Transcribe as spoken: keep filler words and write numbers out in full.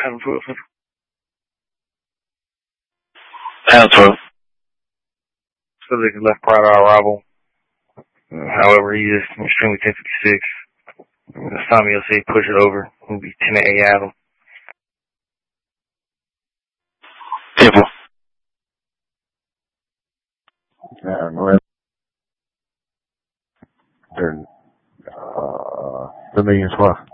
Adam twelve. Adam twelve. Subject is left prior to our arrival. Uh, however, he is extremely ten fifty-six. This time you'll see push it over. It'll be ten A Adam. People. Uh, they're, uh, the million twelve.